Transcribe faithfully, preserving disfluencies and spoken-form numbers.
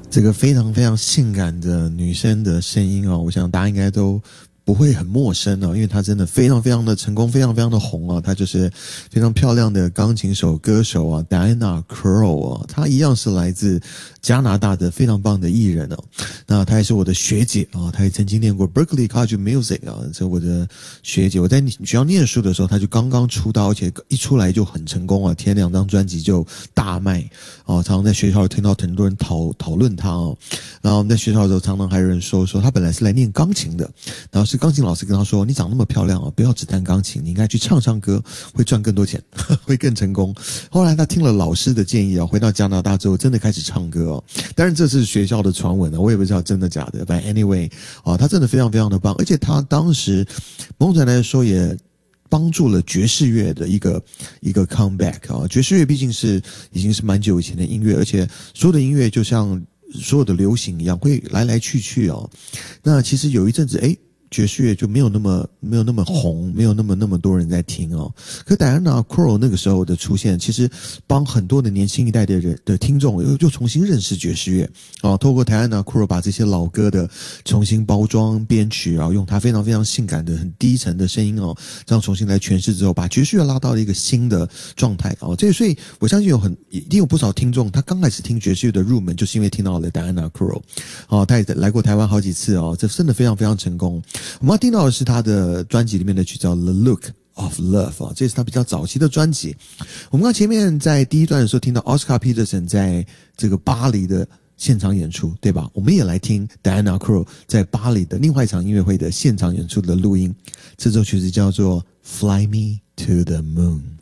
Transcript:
这个非常非常性感的女生的声音哦，我想大家应该都不会很陌生哦，因为她真的非常非常的成功，非常非常的红啊！她就是非常漂亮的钢琴手歌手啊 ，Diana Krall 啊，她一样是来自加拿大的非常棒的艺人哦。那她也是我的学姐啊，她也曾经念过 Berklee College of Music 啊，这我的学姐。我在学校念书的时候，她就刚刚出道，而且一出来就很成功啊，前两张专辑就大卖哦。常常在学校听到很多人讨讨论她哦。然后我们在学校的时候，常常还有人说说她本来是来念钢琴的，然后是钢琴老师跟她说：“你长那么漂亮啊，不要只弹钢琴，你应该去唱唱歌，会赚更多钱，会更成功。”后来她听了老师的建议啊，回到加拿大之后，真的开始唱歌哦。当然这是学校的传闻啊，我也不知道真的假的。But anyway， 啊，她真的非常非常的棒，而且她当时某种程度来说也帮助了爵士乐的一个一个 comeback 啊。爵士乐毕竟是已经是蛮久以前的音乐，而且所有的音乐就像所有的流行一样，会来来去去哦。那其实有一阵子，诶，爵士乐就没有那么没有那么红，没有那么那么多人在听哦。可 Diana Krall 那个时候的出现，其实帮很多的年轻一代的人的听众又又重新认识爵士乐啊。透过 Diana Krall 把这些老歌的重新包装编曲啊，用她非常非常性感的很低沉的声音哦，这样重新来诠释之后，把爵士乐拉到了一个新的状态哦。这所以我相信有很一定有不少听众，他刚开始听爵士乐的入门，就是因为听到了 Diana Krall 哦，他也来过台湾好几次哦，这真的非常非常成功。我们要听到的是他的专辑里面的曲叫 The Look of Love 啊，这是他比较早期的专辑。我们刚前面在第一段的时候听到 Oscar Peterson 在这个巴黎的现场演出，对吧？我们也来听 Diana Krall 在巴黎的另外一场音乐会的现场演出的录音。这首曲子叫做 Fly Me to the Moon。